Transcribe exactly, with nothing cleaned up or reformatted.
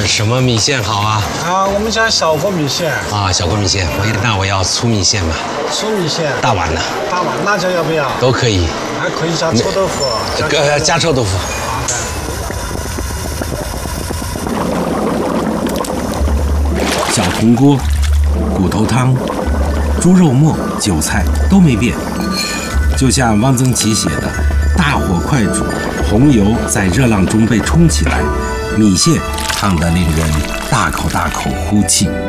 呃，什么米线好啊？ 啊，我们家小锅米线。 啊，小锅米线，我那我要粗米线吧。 粗米线。 大碗的。 大碗，辣椒要不要？ 都可以。 还可以加臭豆腐。 呃，加臭豆腐。 好的。 小铜锅，骨头汤、猪肉末、韭菜都没变，就像汪曾祺写的：“大火快煮，红油在热浪中被冲起来，米线烫得令人大口大口呼气。”